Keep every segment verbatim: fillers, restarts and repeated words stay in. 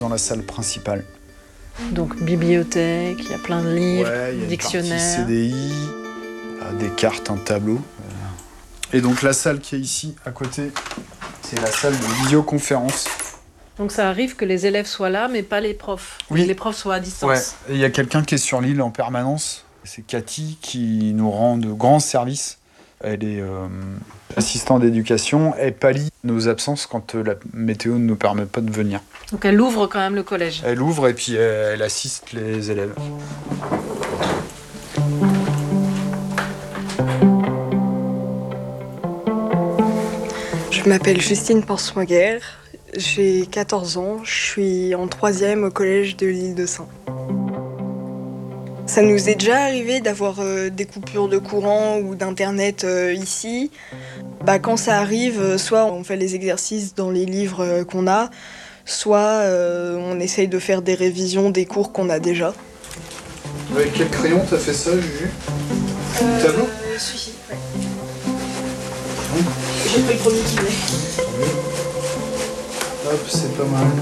dans la salle principale. Donc bibliothèque, il y a plein de livres, ouais, y a dictionnaires. C D I, des cartes, un tableau. Et donc la salle qui est ici, à côté, c'est la salle de visioconférence. Donc ça arrive que les élèves soient là, mais pas les profs. Oui. Que les profs soient à distance. Ouais. Et il y a quelqu'un qui est sur l'île en permanence. C'est Cathy qui nous rend de grands services. Elle est euh, assistante d'éducation. Elle pallie nos absences quand euh, la météo ne nous permet pas de venir. Donc elle ouvre quand même le collège. Elle ouvre et puis elle, elle assiste les élèves. Je m'appelle Justine Porce-Moguer, j'ai quatorze ans, je suis en troisième au collège de l'Île de Sein. Ça nous est déjà arrivé d'avoir euh, des coupures de courant ou d'internet euh, ici. Bah, quand ça arrive, euh, soit on fait les exercices dans les livres euh, qu'on a, soit euh, on essaye de faire des révisions des cours qu'on a déjà. Avec quel crayon t'as fait ça, Juju euh, Le tableau euh, Celui-ci, ouais. Mmh. J'ai pris le premier qui venait. Hop, c'est pas mal.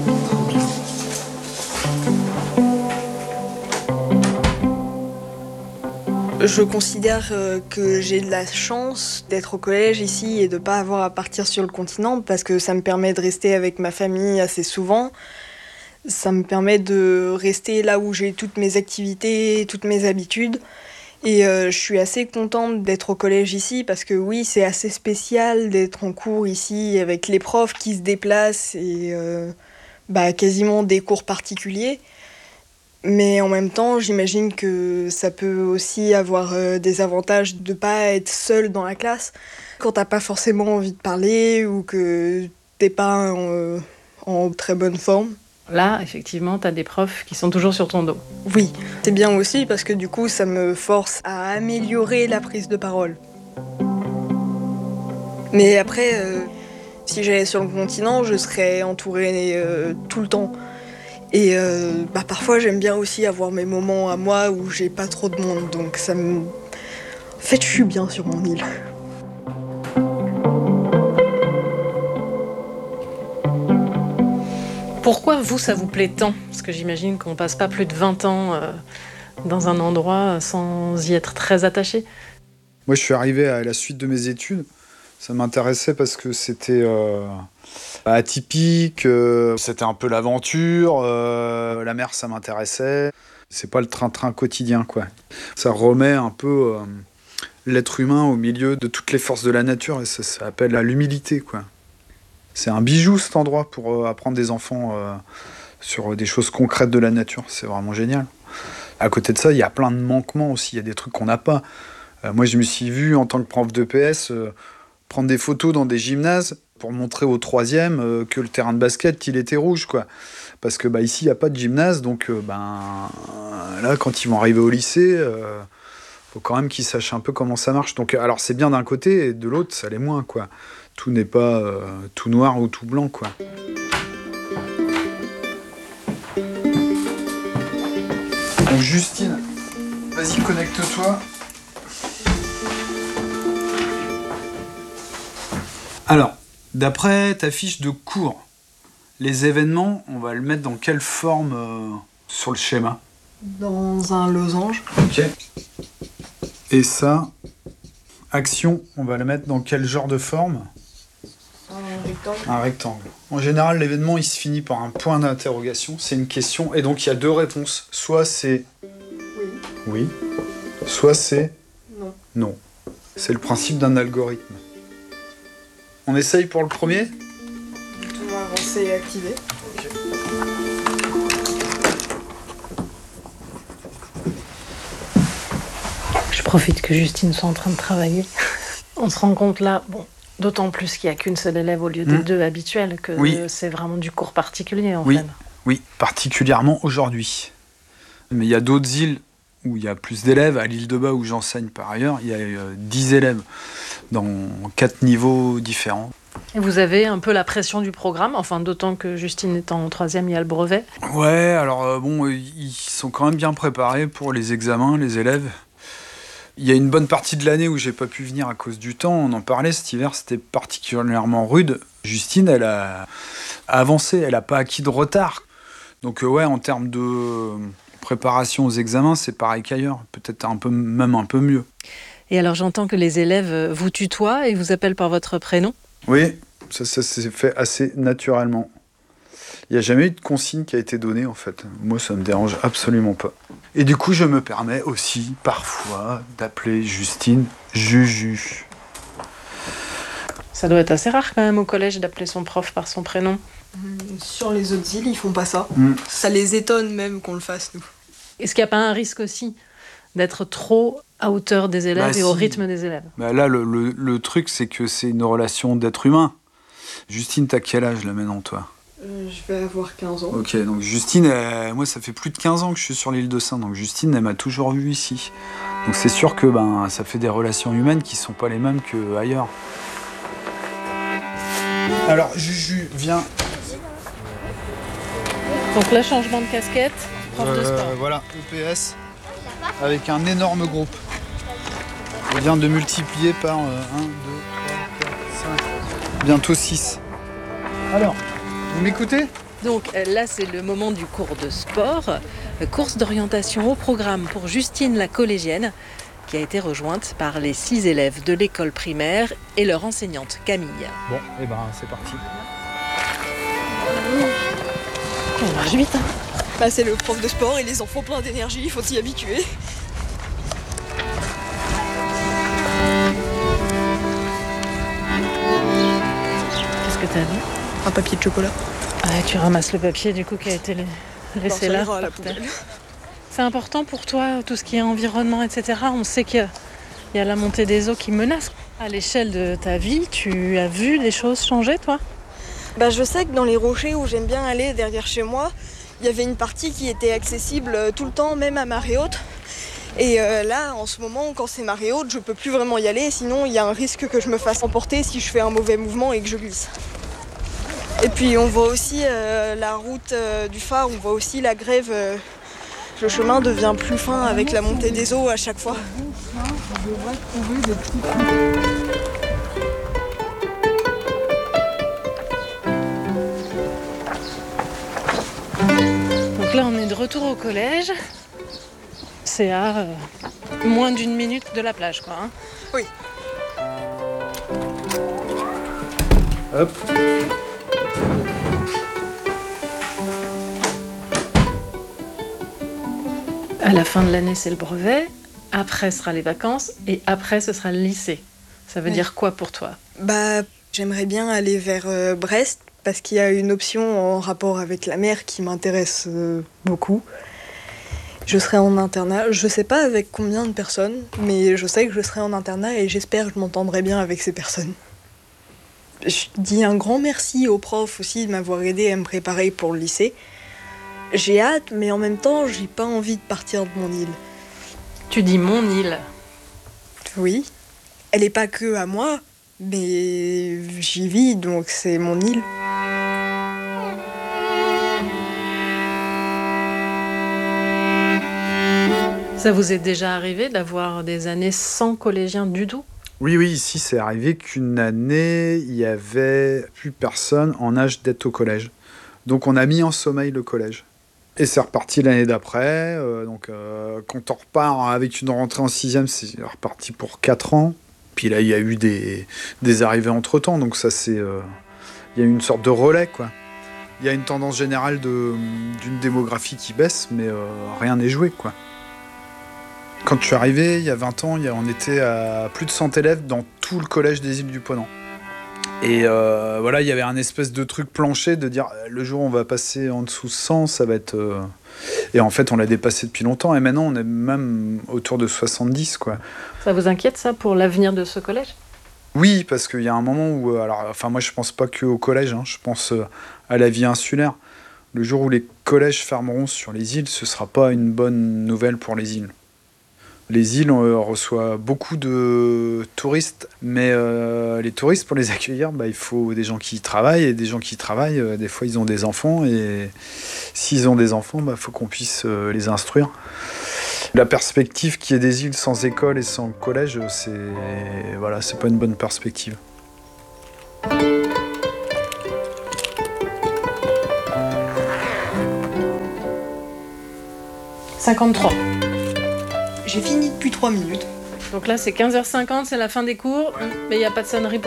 Je considère que j'ai de la chance d'être au collège ici et de ne pas avoir à partir sur le continent parce que ça me permet de rester avec ma famille assez souvent. Ça me permet de rester là où j'ai toutes mes activités, toutes mes habitudes. Et euh, je suis assez contente d'être au collège ici parce que oui, c'est assez spécial d'être en cours ici avec les profs qui se déplacent et euh, bah, quasiment des cours particuliers. Mais en même temps, j'imagine que ça peut aussi avoir euh, des avantages de ne pas être seul dans la classe quand t'as pas forcément envie de parler ou que t'es pas en, euh, en très bonne forme. Là, effectivement, t'as des profs qui sont toujours sur ton dos. Oui, c'est bien aussi parce que du coup, ça me force à améliorer la prise de parole. Mais après, euh, si j'allais sur le continent, je serais entourée euh, tout le temps. Et euh, bah parfois j'aime bien aussi avoir mes moments à moi où j'ai pas trop de monde, donc ça me... En fait, je suis bien sur mon île. Pourquoi vous, ça vous plaît tant ? Parce que j'imagine qu'on passe pas plus de vingt ans euh, dans un endroit sans y être très attaché. Moi, je suis arrivé à la suite de mes études. Ça m'intéressait parce que c'était euh, atypique, euh, c'était un peu l'aventure, euh, la mer, ça m'intéressait. C'est pas le train-train quotidien, quoi. Ça remet un peu euh, l'être humain au milieu de toutes les forces de la nature et ça s'appelle l'humilité, quoi. C'est un bijou, cet endroit, pour euh, apprendre des enfants euh, sur des choses concrètes de la nature. C'est vraiment génial. À côté de ça, il y a plein de manquements aussi. Il y a des trucs qu'on n'a pas. Euh, moi, je me suis vu, en tant que prof de P S, euh, prendre des photos dans des gymnases pour montrer au troisième euh, que le terrain de basket, il était rouge, quoi. Parce que bah, ici, il n'y a pas de gymnase. Donc, euh, ben, là, quand ils vont arriver au lycée, euh, faut quand même qu'ils sachent un peu comment ça marche. Donc, alors, c'est bien d'un côté, et de l'autre, ça l'est moins, quoi. Tout n'est pas euh, tout noir ou tout blanc, quoi. Donc Justine, vas-y, connecte-toi. Alors, d'après ta fiche de cours, les événements, on va le mettre dans quelle forme euh, sur le schéma ? Dans un losange. Ok. Et ça, action, on va le mettre dans quel genre de forme ? Un rectangle. Un rectangle. En général, l'événement, il se finit par un point d'interrogation, c'est une question, et donc il y a deux réponses. Soit c'est Oui. oui, soit c'est Non. non. C'est le principe d'un algorithme. On essaye pour le premier ? Tout le monde avancé et activé. Ok. Je profite que Justine soit en train de travailler. On se rend compte là, bon, d'autant plus qu'il n'y a qu'une seule élève au lieu des mmh. deux habituels, que oui. c'est vraiment du cours particulier en oui. fait. Oui, particulièrement aujourd'hui. Mais il y a d'autres îles où il y a plus d'élèves. À l'île de Bas, où j'enseigne par ailleurs, il y a euh, dix élèves dans quatre niveaux différents. Et vous avez un peu la pression du programme, enfin d'autant que Justine est en troisième, il y a le brevet. Ouais, alors euh, bon, euh, ils sont quand même bien préparés pour les examens, les élèves. Il y a une bonne partie de l'année où j'ai pas pu venir à cause du temps. On en parlait cet hiver, c'était particulièrement rude. Justine, elle a avancé, elle a pas acquis de retard. Donc euh, ouais, en termes de préparation aux examens, c'est pareil qu'ailleurs, peut-être un peu, même un peu mieux. Et alors j'entends que les élèves vous tutoient et vous appellent par votre prénom ? Oui, ça, ça s'est fait assez naturellement. Il n'y a jamais eu de consigne qui a été donnée en fait. Moi, ça me dérange absolument pas. Et du coup, je me permets aussi parfois d'appeler Justine Juju. Ça doit être assez rare quand même au collège d'appeler son prof par son prénom. Sur les autres îles, ils font pas ça. Mm. Ça les étonne même qu'on le fasse, nous. Est-ce qu'il n'y a pas un risque aussi d'être trop à hauteur des élèves bah, et si. Au rythme des élèves ? Bah là, le, le, le truc, c'est que c'est une relation d'être humain. Justine, t'as quel âge là maintenant, toi ? euh, Je vais avoir quinze ans. Ok, donc Justine, elle, moi ça fait plus de quinze ans que je suis sur l'île de Sein, donc Justine, elle m'a toujours vu ici. Donc c'est sûr que ben, ça fait des relations humaines qui sont pas les mêmes qu'ailleurs. Alors, Juju, viens. Donc là, changement de casquette, prof euh, de sport. Voilà, E P S, avec un énorme groupe. On vient de multiplier par un, deux, trois, quatre, cinq, bientôt six. Alors, vous m'écoutez ? Donc là, c'est le moment du cours de sport. Course d'orientation au programme pour Justine, la collégienne, qui a été rejointe par les six élèves de l'école primaire et leur enseignante Camille. Bon, et eh ben c'est parti. On marche vite, hein. Bah, c'est le prof de sport et les enfants pleins d'énergie, il faut s'y habituer. Qu'est-ce que t'as vu ? Un papier de chocolat. Ah, tu ramasses le papier du coup qui a été laissé là. À la poubelle. C'est important pour toi, tout ce qui est environnement, et cetera. On sait qu'il y a la montée des eaux qui menace. À l'échelle de ta vie, tu as vu des choses changer, toi ? Bah, je sais que dans les rochers où j'aime bien aller derrière chez moi, il y avait une partie qui était accessible tout le temps, même à marée haute. Et euh, là, en ce moment, quand c'est marée haute, je peux plus vraiment y aller, sinon il y a un risque que je me fasse emporter si je fais un mauvais mouvement et que je glisse. Et puis on voit aussi euh, la route euh, du phare, on voit aussi la grève. Euh, le chemin devient plus fin avec la montée des eaux à chaque fois. Donc là, on est de retour au collège. C'est à euh, moins d'une minute de la plage, quoi. Hein. Oui. Hop. À la fin de l'année, c'est le brevet. Après, ce sera les vacances. Et après, ce sera le lycée. Ça veut oui. dire quoi pour toi ? Bah, j'aimerais bien aller vers euh, Brest parce qu'il y a une option en rapport avec la mer qui m'intéresse euh, beaucoup. Je serai en internat. Je sais pas avec combien de personnes, mais je sais que je serai en internat et j'espère que je m'entendrai bien avec ces personnes. Je dis un grand merci aux profs aussi de m'avoir aidé à me préparer pour le lycée. J'ai hâte, mais en même temps, j'ai pas envie de partir de mon île. Tu dis mon île ? Oui. Elle est pas que à moi, mais j'y vis, donc c'est mon île. Ça vous est déjà arrivé d'avoir des années sans collégiens du tout ? Oui, oui, ici c'est arrivé qu'une année, il n'y avait plus personne en âge d'être au collège. Donc on a mis en sommeil le collège. Et c'est reparti l'année d'après. Euh, donc euh, quand on repart avec une rentrée en sixième, c'est reparti pour quatre ans. Puis là, il y a eu des, des arrivées entre-temps. Donc ça, c'est... Euh, il y a eu une sorte de relais, quoi. Il y a une tendance générale de, d'une démographie qui baisse, mais euh, rien n'est joué, quoi. Quand je suis arrivé, il y a vingt ans, on était à plus de cent élèves dans tout le collège des îles du Ponant. Et euh, voilà, il y avait un espèce de truc planché de dire le jour où on va passer en dessous de cent, ça va être... Euh... Et en fait, on l'a dépassé depuis longtemps. Et maintenant, on est même autour de soixante-dix, quoi. Ça vous inquiète, ça, pour l'avenir de ce collège ? Oui, parce qu'il y a un moment où... Alors, enfin, moi, je pense pas qu'au collège, hein, je pense à la vie insulaire. Le jour où les collèges fermeront sur les îles, ce sera pas une bonne nouvelle pour les îles. Les îles, on reçoit beaucoup de touristes, mais euh, les touristes, pour les accueillir, bah, il faut des gens qui y travaillent, et des gens qui y travaillent, euh, des fois, ils ont des enfants, et s'ils ont des enfants, il bah, faut qu'on puisse euh, les instruire. La perspective qu'il y ait des îles sans école et sans collège, c'est, voilà, c'est pas une bonne perspective. cinquante-trois. J'ai fini depuis trois minutes. Donc là, c'est quinze heures cinquante, c'est la fin des cours, mais il n'y a pas de sonnerie pour